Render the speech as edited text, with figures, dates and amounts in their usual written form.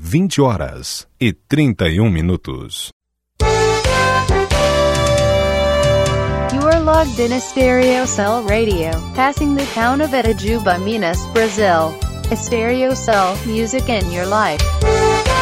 20h31. You are logged in Estéreo Cell Radio, passing the town of Itajuba, Minas, Brazil. Estéreo Cell, music in your life.